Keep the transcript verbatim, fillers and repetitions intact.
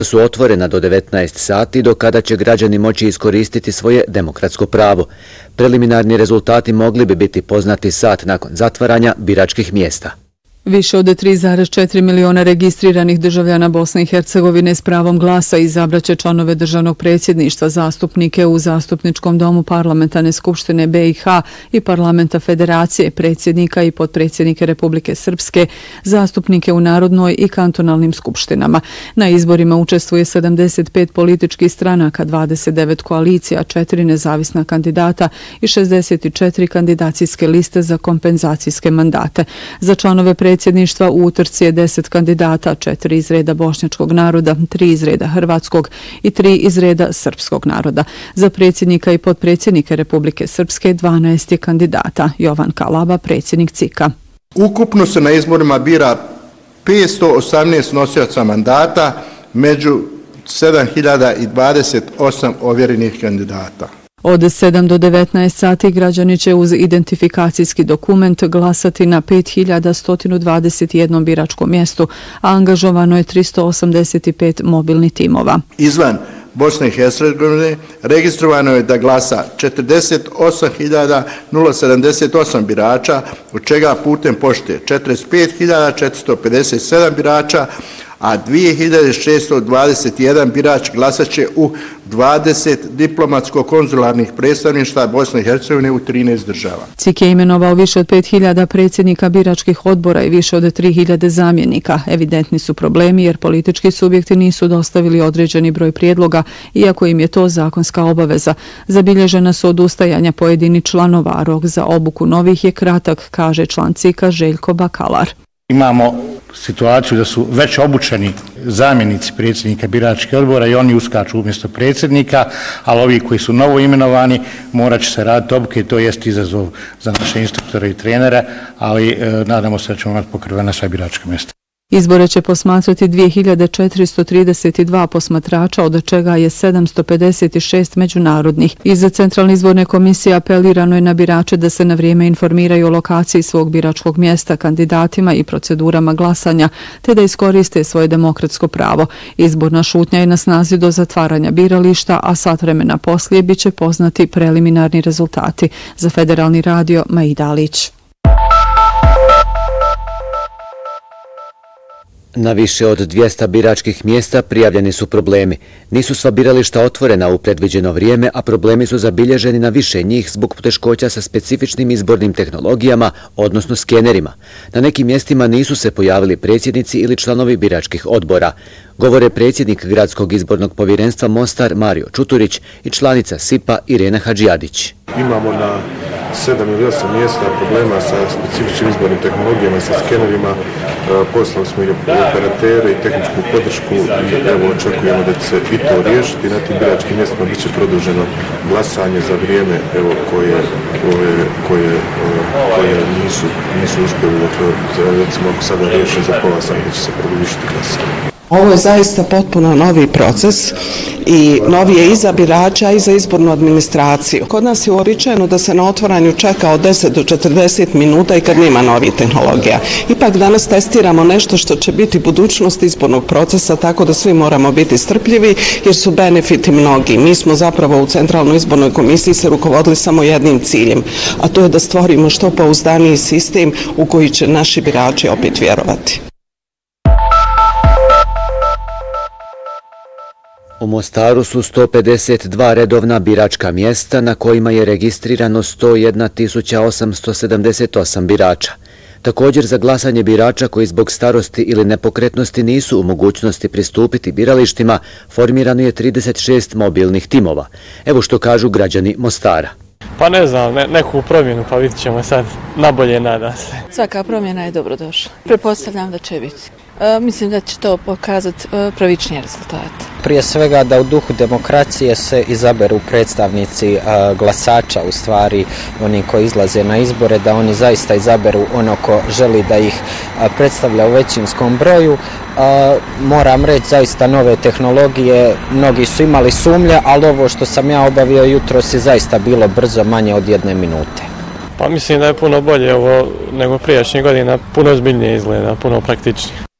su otvorena do devetnaest sati, do kada će građani moći iskoristiti svoje demokratsko pravo. Preliminarni rezultati mogli bi biti poznati sat nakon zatvaranja biračkih mjesta. Više od tri zarez četiri miliona registriranih državljana Bosne i Hercegovine s pravom glasa izabraće članove državnog predsjedništva, zastupnike u Zastupničkom domu Parlamentarne skupštine B i H i Parlamenta Federacije, predsjednika i potpredsjednike Republike Srpske, zastupnike u narodnoj i kantonalnim skupštinama. Na izborima učestvuje sedamdeset pet političkih stranaka, dvadeset devet koalicija, četiri nezavisna kandidata i šezdeset četiri kandidacijske liste za kompenzacijske mandate. Za članove predsjedništva u utrci je deset kandidata, četiri iz reda bošnjačkog naroda, tri iz reda hrvatskog i tri iz reda srpskog naroda. Za predsjednika i potpredsjednike Republike Srpske dvanaest je kandidata. Jovan Kalaba, predsjednik C I K-a. Ukupno se na izborima bira petsto osamnaest nosioca mandata među sedam hiljada dvadeset osam ovjerenih kandidata. Od sedam do devetnaest sati građani će uz identifikacijski dokument glasati na pet hiljada sto dvadeset jedan biračkom mjestu, a angažovano je tristo osamdeset pet mobilnih timova. Izvan Bosne i Hercegovine registrovano je da glasa četrdeset osam hiljada sedamdeset osam birača, od čega putem pošte četrdeset pet hiljada četiristo pedeset sedam birača, a dvije hiljade šesto dvadeset jedan birač glasaće u dvadeset diplomatsko-konzularnih predstavništva Bosne i Hercegovine u trinaest država. C I K je imenovao više od pet hiljada predsjednika biračkih odbora i više od tri hiljade zamjenika. Evidentni su problemi jer politički subjekti nisu dostavili određeni broj prijedloga, iako im je to zakonska obaveza. Zabilježena su odustajanja pojedini članova, a rok za obuku novih je kratak, kaže član C I K-a Željko Bakalar. Imamo situaciju da su već obučeni zamjenici predsjednika biračkih odbora i oni uskaču umjesto predsjednika, ali ovi koji su novo imenovani morat će se raditi obuke i to jest izazov za naše instruktore i trenere, ali e, nadamo se da ćemo imati pokrivena sva biračka mjesta. Izbore će posmatrati dvije hiljade četiristo trideset dva posmatrača, od čega je sedamsto pedeset šest međunarodnih. Iza Centralne izborne komisije apelirano je na birače da se na vrijeme informiraju o lokaciji svog biračkog mjesta, kandidatima i procedurama glasanja, te da iskoriste svoje demokratsko pravo. Izborna šutnja je na snazi do zatvaranja birališta, a sat vremena poslije bit će poznati preliminarni rezultati. Za Federalni radio, Maida Alić. Na više od dvjesto biračkih mjesta prijavljeni su problemi. Nisu sva birališta otvorena u predviđeno vrijeme, a problemi su zabilježeni na više njih zbog poteškoća sa specifičnim izbornim tehnologijama, odnosno skenerima. Na nekim mjestima nisu se pojavili predsjednici ili članovi biračkih odbora. Govore predsjednik Gradskog izbornog povjerenstva Mostar Mario Čuturić i članica S I P-a Irena Hadžijadić. Imamo na sedam ili osam mjesta problema sa specifičnim izbornim tehnologijama, sa skenerima. Poslali smo i operatere i tehničku podršku i evo očekujemo da će se i to riješiti. Na tim biračkim mjestima bit će produženo glasanje za vrijeme evo, koje, koje, koje, koje nisu, nisu uspjeli. Dakle, recimo ako sada riješe za pola sata će se produžiti glasanje. Ovo je zaista potpuno novi proces i novi je i za birača i za izbornu administraciju. Kod nas je uobičajeno da se na otvaranju čeka od deset do četrdeset minuta i kad nema novih tehnologija. Ipak danas testiramo nešto što će biti budućnost izbornog procesa, tako da svi moramo biti strpljivi jer su benefiti mnogi. Mi smo zapravo u Centralnoj izbornoj komisiji se rukovodili samo jednim ciljem, a to je da stvorimo što pouzdaniji sistem u koji će naši birači opet vjerovati. U Mostaru su sto pedeset dva redovna biračka mjesta na kojima je registrirano sto jedna tisuća osamsto sedamdeset osam birača. Također za glasanje birača koji zbog starosti ili nepokretnosti nisu u mogućnosti pristupiti biralištima formirano je trideset šest mobilnih timova. Evo što kažu građani Mostara. Pa ne znam, ne, neku promjenu, pa vidit ćemo sad, nabolje nada se. Svaka promjena je dobrodošla. Pretpostavljam da će biti. E, mislim da će to pokazati e, pravičnije rezultate. Prije svega da u duhu demokracije se izaberu predstavnici a, glasača, u stvari oni koji izlaze na izbore, da oni zaista izaberu ono ko želi da ih a, predstavlja u većinskom broju. A, moram reći zaista nove tehnologije, mnogi su imali sumnje, ali ovo što sam ja obavio jutros je zaista bilo brzo, manje od jedne minute. Pa mislim da je puno bolje ovo nego prijašnjih godina, puno ozbiljnije izgleda, puno praktičnije.